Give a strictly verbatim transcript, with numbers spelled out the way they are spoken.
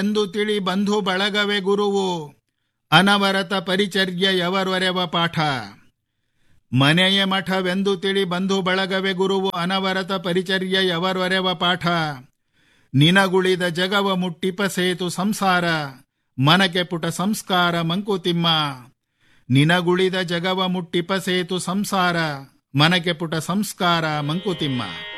ಎಂದು ತಿಳಿ ಬಂಧು ಬಳಗವೇ ಗುರುವು, ಅನವರತ ಪರಿಚರ್ಯ ಯವರೊರೆವ ಪಾಠ. ಮನೆಯ ಮಠವೆಂದು ತಿಳಿ ಬಂಧು ಬಳಗವೇ ಗುರುವು, ಅನವರತ ಪರಿಚರ್ಯ ಯವರೊರೆವ ಪಾಠ. ನಿನಗುಳಿದ ಜಗವ ಮುಟ್ಟಿಪ ಸೇತು ಸಂಸಾರ, ಮನಕೆ ಪುಟ ಸಂಸ್ಕಾರ ಮಂಕುತಿಮ್ಮ. ನಿನಗುಳಿದ ಜಗವ ಮುಟ್ಟಿಪ ಸೇತು ಸಂಸಾರ, ಮನಕೆ ಪುಟ ಸಂಸ್ಕಾರ ಮಂಕುತಿಮ್ಮ.